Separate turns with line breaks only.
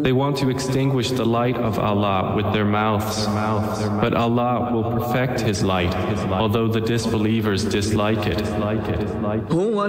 They want to extinguish the light of Allah with their mouths, but Allah will perfect His light, although the disbelievers dislike it.